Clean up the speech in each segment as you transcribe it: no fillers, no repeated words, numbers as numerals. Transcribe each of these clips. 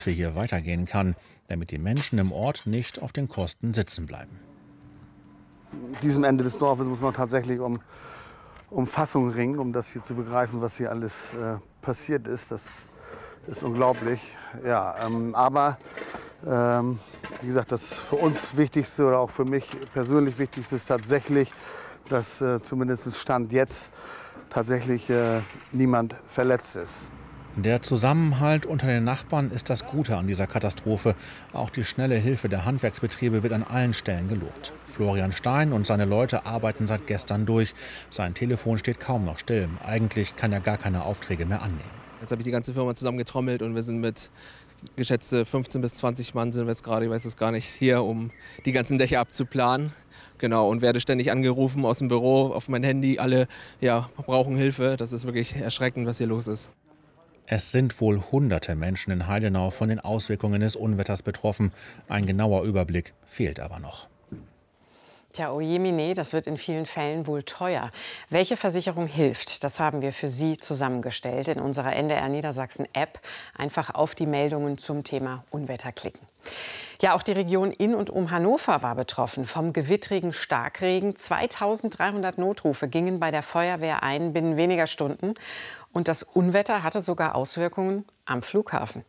wie hier weitergehen kann, damit die Menschen im Ort nicht auf den Kosten sitzen bleiben. Diesem Ende des Dorfes muss man tatsächlich um Fassung ringen, um das hier zu begreifen, was hier alles passiert ist. Das ist unglaublich. Ja, aber wie gesagt, das für uns Wichtigste oder auch für mich persönlich Wichtigste ist tatsächlich, dass zumindest Stand jetzt tatsächlich niemand verletzt ist. Der Zusammenhalt unter den Nachbarn ist das Gute an dieser Katastrophe. Auch die schnelle Hilfe der Handwerksbetriebe wird an allen Stellen gelobt. Florian Stein und seine Leute arbeiten seit gestern durch. Sein Telefon steht kaum noch still. Eigentlich kann er gar keine Aufträge mehr annehmen. Jetzt habe ich die ganze Firma zusammengetrommelt und wir sind mit geschätzte 15 bis 20 Mann sind wir jetzt gerade, ich weiß es gar nicht, hier, um die ganzen Dächer abzuplanen. Genau, und werde ständig angerufen aus dem Büro auf mein Handy. Alle brauchen Hilfe. Das ist wirklich erschreckend, was hier los ist. Es sind wohl hunderte Menschen in Heidenau von den Auswirkungen des Unwetters betroffen. Ein genauer Überblick fehlt aber noch. Tja, ojemine, das wird in vielen Fällen wohl teuer. Welche Versicherung hilft? Das haben wir für Sie zusammengestellt in unserer NDR Niedersachsen App. Einfach auf die Meldungen zum Thema Unwetter klicken. Ja, auch die Region in und um Hannover war betroffen vom gewittrigen Starkregen. 2300 Notrufe gingen bei der Feuerwehr ein binnen weniger Stunden. Und das Unwetter hatte sogar Auswirkungen am Flughafen.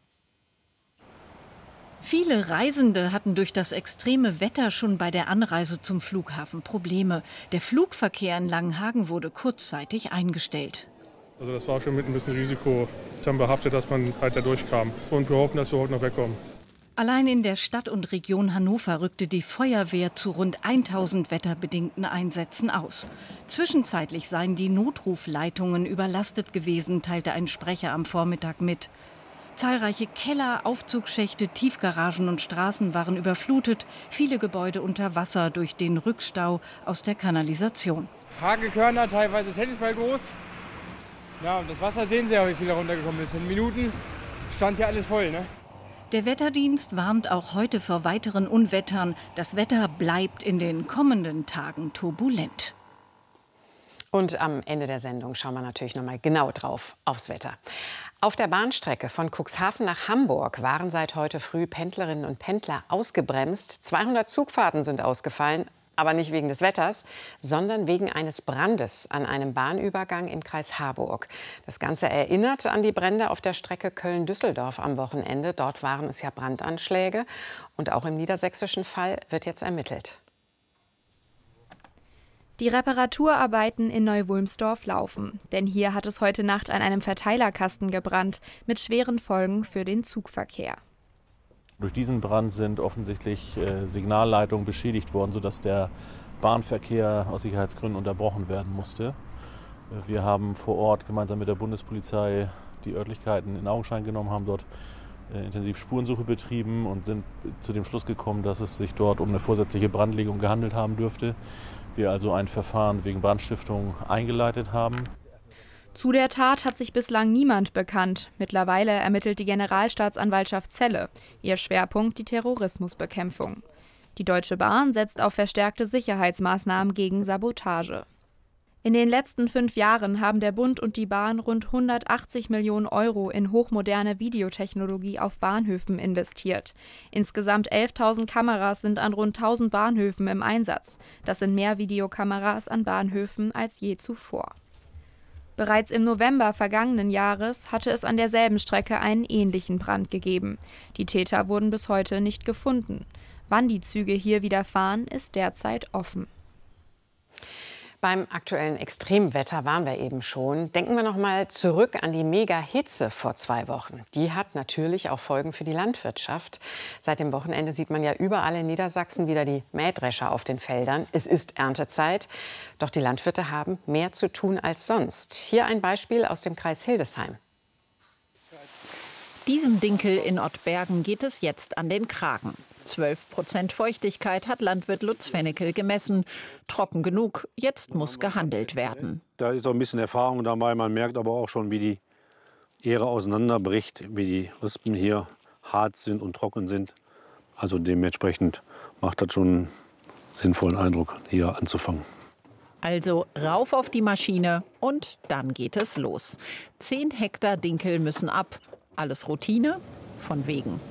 Viele Reisende hatten durch das extreme Wetter schon bei der Anreise zum Flughafen Probleme. Der Flugverkehr in Langenhagen wurde kurzzeitig eingestellt. Also das war schon mit ein bisschen Risiko dann behaftet, dass man halt da durchkam. Und wir hoffen, dass wir heute noch wegkommen. Allein in der Stadt und Region Hannover rückte die Feuerwehr zu rund 1000 wetterbedingten Einsätzen aus. Zwischenzeitlich seien die Notrufleitungen überlastet gewesen, teilte ein Sprecher am Vormittag mit. Zahlreiche Keller, Aufzugschächte, Tiefgaragen und Straßen waren überflutet, viele Gebäude unter Wasser durch den Rückstau aus der Kanalisation. Hagelkörner, teilweise Tennisball groß. Ja, und das Wasser sehen Sie ja, wie viel da runtergekommen ist. In Minuten stand ja alles voll, ne? Der Wetterdienst warnt auch heute vor weiteren Unwettern. Das Wetter bleibt in den kommenden Tagen turbulent. Und am Ende der Sendung schauen wir natürlich noch mal genau drauf aufs Wetter. Auf der Bahnstrecke von Cuxhaven nach Hamburg waren seit heute früh Pendlerinnen und Pendler ausgebremst. 200 Zugfahrten sind ausgefallen, aber nicht wegen des Wetters, sondern wegen eines Brandes an einem Bahnübergang im Kreis Harburg. Das Ganze erinnert an die Brände auf der Strecke Köln-Düsseldorf am Wochenende. Dort waren es ja Brandanschläge. Und auch im niedersächsischen Fall wird jetzt ermittelt. Die Reparaturarbeiten in Neu-Wulmsdorf laufen, denn hier hat es heute Nacht an einem Verteilerkasten gebrannt, mit schweren Folgen für den Zugverkehr. Durch diesen Brand sind offensichtlich Signalleitungen beschädigt worden, sodass der Bahnverkehr aus Sicherheitsgründen unterbrochen werden musste. Wir haben vor Ort gemeinsam mit der Bundespolizei die Örtlichkeiten in Augenschein genommen, haben dort intensiv Spurensuche betrieben und sind zu dem Schluss gekommen, dass es sich dort um eine vorsätzliche Brandlegung gehandelt haben dürfte. Wir also ein Verfahren wegen Brandstiftung eingeleitet haben. Zu der Tat hat sich bislang niemand bekannt. Mittlerweile ermittelt die Generalstaatsanwaltschaft Celle. Ihr Schwerpunkt die Terrorismusbekämpfung. Die Deutsche Bahn setzt auf verstärkte Sicherheitsmaßnahmen gegen Sabotage. In den letzten 5 Jahren haben der Bund und die Bahn rund 180 Millionen Euro in hochmoderne Videotechnologie auf Bahnhöfen investiert. Insgesamt 11.000 Kameras sind an rund 1.000 Bahnhöfen im Einsatz. Das sind mehr Videokameras an Bahnhöfen als je zuvor. Bereits im November vergangenen Jahres hatte es an derselben Strecke einen ähnlichen Brand gegeben. Die Täter wurden bis heute nicht gefunden. Wann die Züge hier wieder fahren, ist derzeit offen. Beim aktuellen Extremwetter waren wir eben schon. Denken wir noch mal zurück an die Mega-Hitze vor 2 Wochen. Die hat natürlich auch Folgen für die Landwirtschaft. Seit dem Wochenende sieht man ja überall in Niedersachsen wieder die Mähdrescher auf den Feldern. Es ist Erntezeit. Doch die Landwirte haben mehr zu tun als sonst. Hier ein Beispiel aus dem Kreis Hildesheim. Diesem Dinkel in Ottbergen geht es jetzt an den Kragen. 12% Feuchtigkeit hat Landwirt Lutz Fenneckel gemessen. Trocken genug, jetzt muss gehandelt werden. Da ist auch ein bisschen Erfahrung dabei. Man merkt aber auch schon, wie die Ähre auseinanderbricht, wie die Rispen hier hart sind und trocken sind. Also dementsprechend macht das schon einen sinnvollen Eindruck, hier anzufangen. Also rauf auf die Maschine und dann geht es los. 10 Hektar Dinkel müssen ab. Alles Routine. von Wegen.